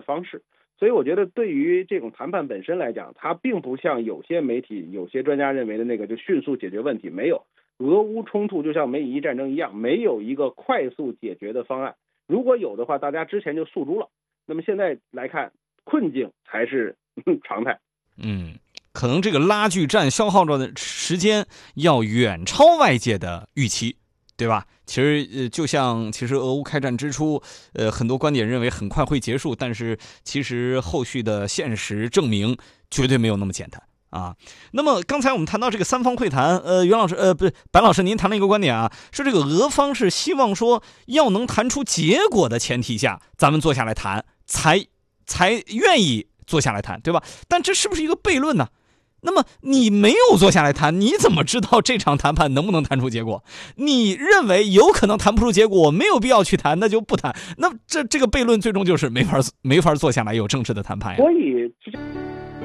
的方式。所以我觉得对于这种谈判本身来讲，它并不像有些媒体、有些专家认为的那个就迅速解决问题，没有。俄乌冲突就像美以伊战争一样，没有一个快速解决的方案。如果有的话，大家之前就诉诸了。那么现在来看，困境才是常态。 可能这个拉锯战消耗着的时间要远超外界的预期，对吧？其实俄乌开战之初，很多观点认为很快会结束，但是其实后续的现实证明绝对没有那么简单啊。那么刚才我们谈到这个三方会谈，袁老师，不是白老师，您谈了一个观点啊，说这个俄方是希望说要能谈出结果的前提下，咱们坐下来谈，才愿意坐下来谈，对吧？但这是不是一个悖论呢？那么你没有坐下来谈，你怎么知道这场谈判能不能谈出结果？你认为有可能谈不出结果，没有必要去谈，那就不谈。那这个悖论最终就是没法坐下来有正式的谈判呀。 所以